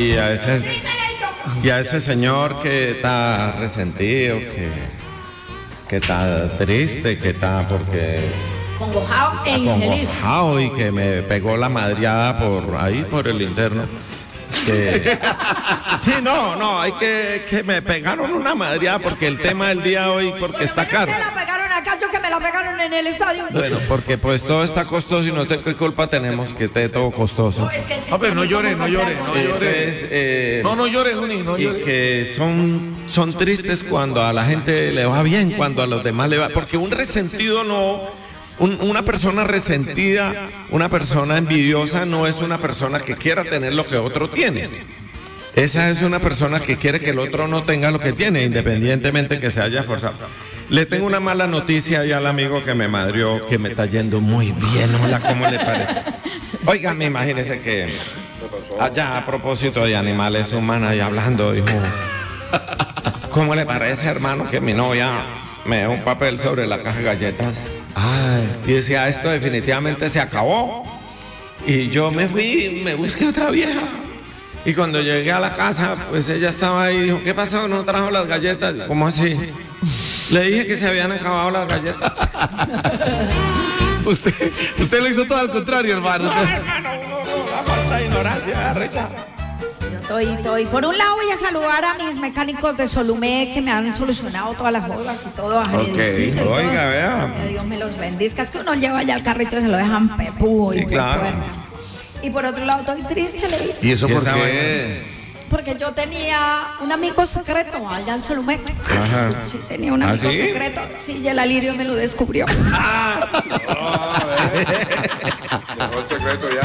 y a ese señor que está resentido, que está triste, que está porque acongojado e infeliz. Acongojado y que me pegó la madreada por el interno. Sí, no, hay que me pegaron una madreada porque el tema del día hoy, porque está caro. ¿Por qué la pegaron acá? Yo que me la pegaron en el estadio. Bueno, porque pues todo está costoso y no sé qué culpa tenemos que esté todo costoso. Hombre, no llore. No llore, Juni, no llore. Y que son tristes cuando a la gente le va bien, cuando a los demás le va. Porque un resentido una persona resentida, una persona envidiosa no es una persona que quiera tener lo que otro tiene. Esa es una persona que quiere que el otro no tenga lo que tiene, independientemente que se haya forzado. Le tengo una mala noticia ya al amigo que me madrió, que me está yendo muy bien. Hola, ¿cómo le parece? Oigan, imagínense que allá a propósito de animales humanos y hablando, dijo, ¿cómo le parece, hermano, que mi novia me dio un papel sobre la caja de galletas? Y decía, esto definitivamente se acabó. Y yo me fui, me busqué otra vieja. Y cuando llegué a la casa, pues ella estaba ahí y dijo, ¿qué pasó? ¿No trajo las galletas? ¿Cómo así? Le dije que se habían acabado las galletas. Usted lo hizo todo al contrario, hermano. No, hermano, la falta de ignorancia, Rica. Estoy. Por un lado voy a saludar a mis mecánicos de Solumé que me han solucionado todas las jodas y todo. Okay. Oiga, vea. Que Dios me los bendizca. Es que uno lleva ya el carrito y se lo dejan pepú. Sí, claro. Y por otro lado estoy triste, Leito. ¿Y eso por qué? Porque yo tenía un amigo secreto allá en Solumé. Ajá. Sí, tenía un amigo secreto. Sí, y el Alirio me lo descubrió. Dejó el secreto ya.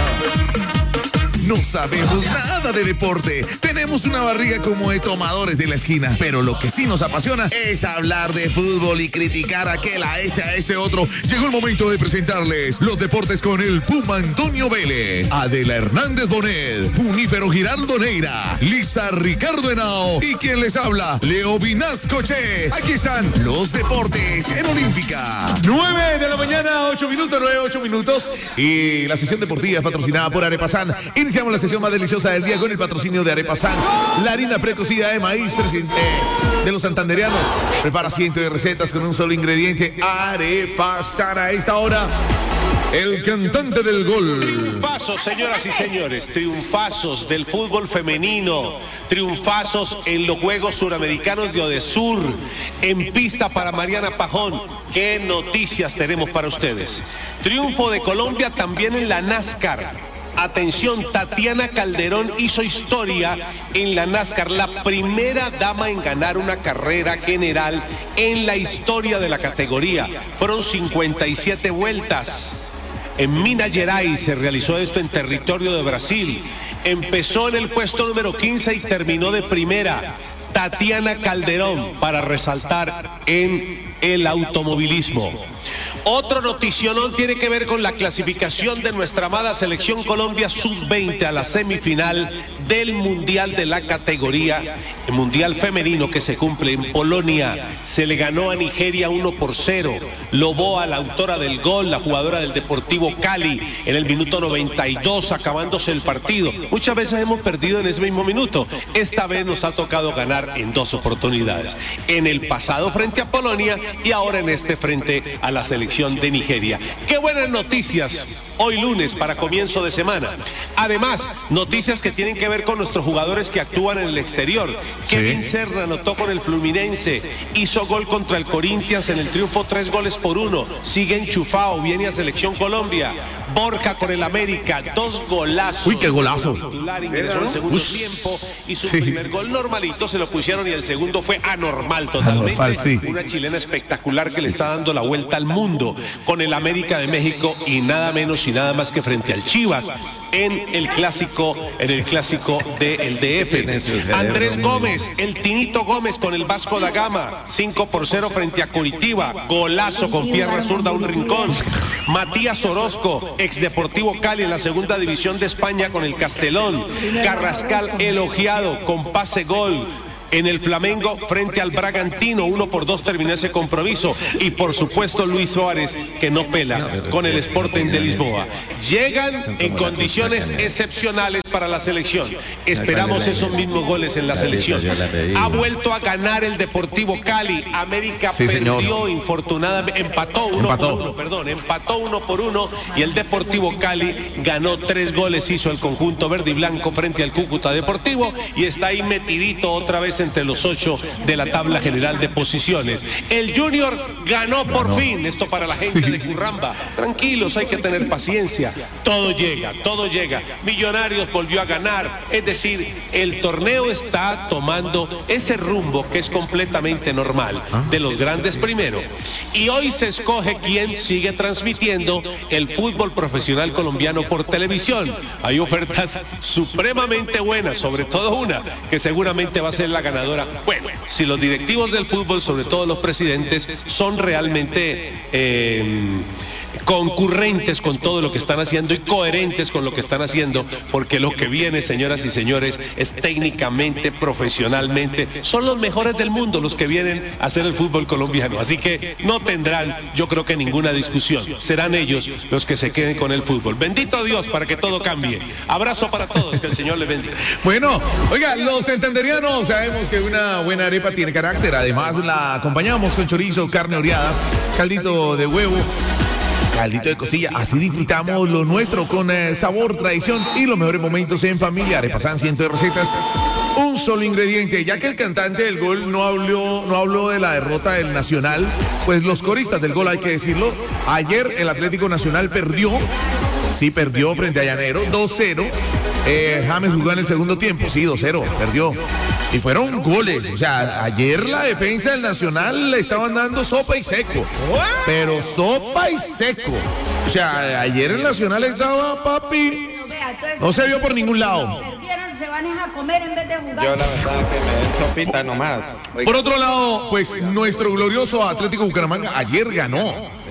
No sabemos nada de deporte. Tenemos una barriga como de tomadores de la esquina. Pero lo que sí nos apasiona es hablar de fútbol y criticar a aquel, a este otro. Llegó el momento de presentarles los deportes con el Puma Antonio Vélez, Adela Hernández Bonet, Junífero Giraldo Neira, Lisa Ricardo Henao y quien les habla, Leo Vinasco Che. Aquí están los deportes en Olímpica. 9 de la mañana, 8 minutos. Y la sesión deportiva es patrocinada por Arepasan. Iniciamos la sesión más deliciosa del día con el patrocinio de Arepasan, la harina precocida de maíz de los santandereanos. Prepara cientos de recetas con un solo ingrediente. Arepasan. A esta hora, el cantante del gol. Triunfazos, señoras y señores, triunfazos del fútbol femenino, triunfazos en los Juegos Suramericanos de Odesur, en pista para Mariana Pajón. ¿Qué noticias tenemos para ustedes? Triunfo de Colombia también en la NASCAR. Atención, Tatiana Calderón hizo historia en la NASCAR, la primera dama en ganar una carrera general en la historia de la categoría. Fueron 57 vueltas. En Minas Gerais se realizó esto en territorio de Brasil. Empezó en el puesto número 15 y terminó de primera. Tatiana Calderón, para resaltar en el automovilismo. Otro noticionón tiene que ver con la clasificación de nuestra amada selección Colombia sub-20 a la semifinal del Mundial de la categoría, el Mundial femenino que se cumple en Polonia. Se le ganó a Nigeria 1-0. Loboa, la autora del gol, la jugadora del Deportivo Cali, en el minuto 92, acabándose el partido. Muchas veces hemos perdido en ese mismo minuto. Esta vez nos ha tocado ganar en 2 oportunidades. En el pasado frente a Polonia y ahora en este frente a la selección de Nigeria. ¡Qué buenas noticias! Hoy lunes para comienzo de semana. Además, noticias que tienen que ver con nuestros jugadores que actúan en el exterior. Kevin Serna anotó con el Fluminense, hizo gol contra el Corinthians en el triunfo 3-1. Sigue enchufado, viene a Selección Colombia. Borja con el América, 2 golazos. Uy, qué golazos. Titular ingresó en el segundo tiempo y su primer gol normalito se lo pusieron y el segundo fue anormal totalmente. Una chilena espectacular que le está dando la vuelta al mundo con el América de México y nada menos y nada más que frente al Chivas en el clásico del DF. Andrés Gómez, el Tinito Gómez con el Vasco da Gama, 5-0 frente a Curitiba, golazo con pierna zurda a un rincón. Matías Orozco, ex Deportivo Cali en la segunda división de España con el Castellón. Carrascal elogiado con pase gol. En el Flamengo frente al Bragantino, 1-2 terminó ese compromiso. Y por supuesto Luis Suárez, que no pela con el Sporting de Lisboa. Llegan en condiciones excepcionales para la selección. Esperamos esos mismos goles en la selección. Ha vuelto a ganar el Deportivo Cali. América perdió, infortunadamente, empató 1-1, y el Deportivo Cali ganó 3 goles, hizo el conjunto verde y blanco frente al Cúcuta Deportivo y está ahí metidito otra vez entre los 8 de la tabla general de posiciones. El Junior ganó por fin, esto para la gente de Curramba. Tranquilos, hay que tener paciencia. Todo llega. Millonarios volvió a ganar, es decir, el torneo está tomando ese rumbo que es completamente normal, de los grandes primero. Y hoy se escoge quién sigue transmitiendo el fútbol profesional colombiano por televisión. Hay ofertas supremamente buenas, sobre todo una que seguramente va a ser la ganadora. Bueno, si los directivos del fútbol, sobre todo los presidentes, son realmente concurrentes con todo lo que están haciendo y coherentes con lo que están haciendo, porque lo que viene, señoras y señores, es técnicamente, profesionalmente, son los mejores del mundo los que vienen a hacer el fútbol colombiano, así que no tendrán, yo creo que ninguna discusión, serán ellos los que se queden con el fútbol. Bendito Dios para que todo cambie. Abrazo para todos, que el Señor les bendiga. Bueno, oiga, los santanderianos sabemos que una buena arepa tiene carácter, además la acompañamos con chorizo, carne oreada, caldito de huevo, caldito de costilla, así disfrutamos lo nuestro con sabor, tradición y los mejores momentos en familia. Arepasan, cientos de recetas, un solo ingrediente. Ya que el cantante del gol no habló de la derrota del Nacional, pues los coristas del gol, hay que decirlo, ayer el Atlético Nacional perdió frente a Llanero, 2-0. James jugó en el segundo tiempo, sí, 2-0, perdió. Y fueron goles, o sea, ayer la defensa del Nacional le estaban dando sopa y seco, pero sopa y seco. O sea, ayer el Nacional estaba, papi, no se vio por ningún lado. Se van a comer en vez de jugar. Yo la verdad que me den sopita nomás. Por otro lado, pues nuestro glorioso Atlético Bucaramanga ayer ganó.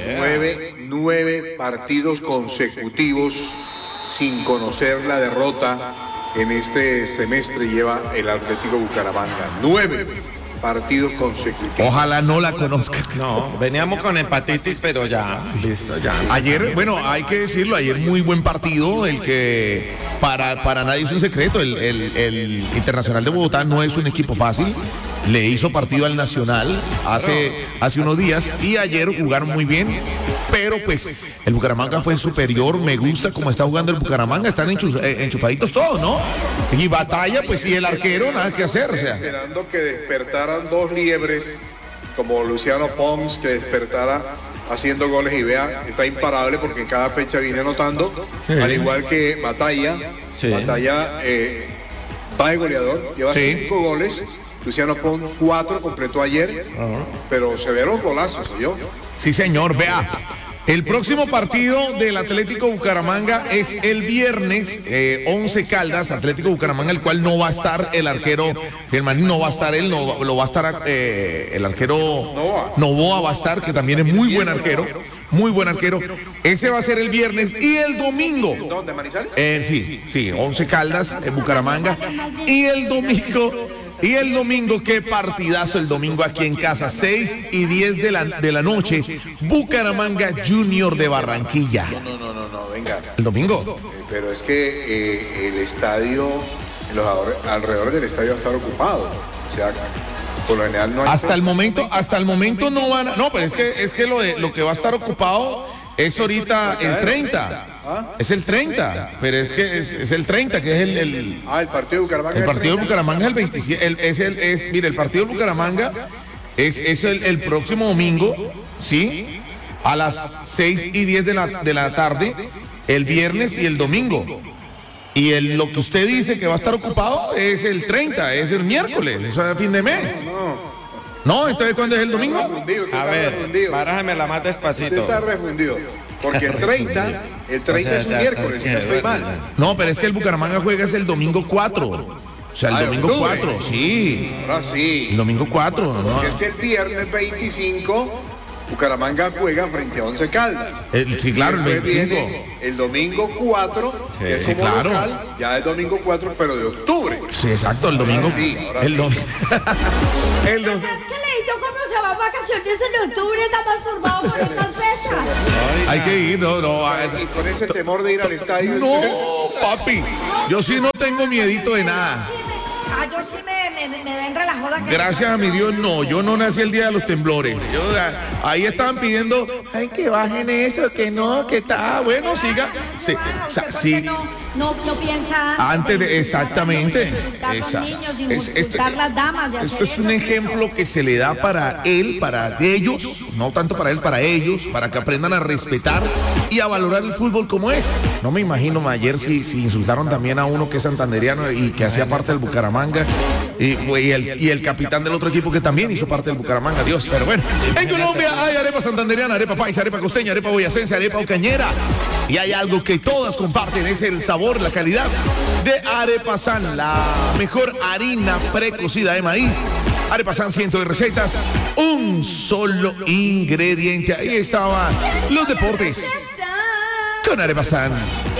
9 partidos consecutivos sin conocer la derrota en este semestre lleva el Atlético Bucaramanga. 9 partidos consecutivos. Ojalá no la conozca. No, veníamos con hepatitis, pero ya, listo, ya. Ayer, bueno, hay que decirlo, ayer muy buen partido, el que para nadie es un secreto, el Internacional de Bogotá no es un equipo fácil, le hizo partido al Nacional hace unos días y ayer jugaron muy bien, pero pues el Bucaramanga fue superior. Me gusta cómo está jugando el Bucaramanga, están enchufaditos todos, ¿no? Y Batalla, pues, y el arquero, nada que hacer, o sea. Esperando que despertaran 2 liebres como Luciano Pons, que despertara haciendo goles, y vea, está imparable porque en cada fecha viene anotando, al igual que Batalla. Batalla va de goleador, lleva 5 goles. Luciano Pons 4, completó ayer, pero severos golazos, ¿yo? Sí, señor, vea. El próximo partido del Atlético Bucaramanga es el viernes, 11 Caldas, Atlético Bucaramanga, el cual no va a estar el arquero Germán, no va a estar él, no, lo va a estar el arquero Novoa va a estar, que también es muy buen arquero. Muy buen arquero. Ese va a ser el viernes y el domingo. ¿Dónde, Manizales? Sí, 11 Caldas, en Bucaramanga. Y el domingo, qué partidazo el domingo aquí en casa, 6 y 10 de la noche, Bucaramanga Junior de Barranquilla. No, venga. El domingo. Pero es que el estadio, alrededor del estadio va a estar ocupado. O sea, por lo general no hay. Hasta el momento no van a, no, pero es que lo que va a estar ocupado es ahorita el 30. Es el 30, pero es que es el 30, que es el partido de Bucaramanga. El partido de Bucaramanga es el 27. Mire, el partido de Bucaramanga es el próximo domingo, ¿sí? A las 6 y 10 de la tarde, el viernes y el domingo. Y lo que usted dice que va a estar ocupado es el 30, es el miércoles, eso es a fin de mes. No, entonces, ¿cuándo es el domingo? A ver, barájamela más despacito. Usted está refundido. Porque el 30 es un miércoles, si no estoy mal. No, pero es que el Bucaramanga juega es el domingo 4. O sea, el domingo 4, sí. Ahora sí. El domingo 4, ¿no? Porque es que el viernes 25 Bucaramanga juega frente a Once Caldas. Sí, claro, el Y después 25. viene el domingo 4, que es Sí, como claro. local, ya es domingo 4, pero de octubre. Sí, exacto, el domingo. Ahora el sí. domingo. el do- ¿Sabes qué, Leito? ¿Cómo se va a vacaciones en octubre? Está masturbado por esas fechas. Hay que ir, no. Y con ese temor de ir al estadio. No, papi. Yo sí no tengo miedito de nada. Yo sí me den relajada. Gracias a mi Dios, no. Yo no nací el día de los temblores. Ahí estaban pidiendo, ay, que bajen eso, que no, que está. Bueno, siga. Sí, sí. No piensa Antes de, exactamente. Insultar a los Exacto. niños, insultar las damas. De Esto hacer es un eso. ejemplo que se le da para él, para ellos, no tanto para él, para ellos, para que aprendan a respetar y a valorar el fútbol como es. No me imagino ayer si insultaron también a uno que es santanderiano y que hacía parte del Bucaramanga y el capitán del otro equipo que también hizo parte del Bucaramanga, Dios. Pero bueno, en Colombia hay arepa santanderiana, arepa paisa, arepa costeña, arepa boyacense, arepa ocañera. Y hay algo que todas comparten, es el sabor, la calidad de Arepasan, la mejor harina precocida de maíz. Arepasan, cientos de recetas, un solo ingrediente. Ahí estaban los deportes con Arepasan.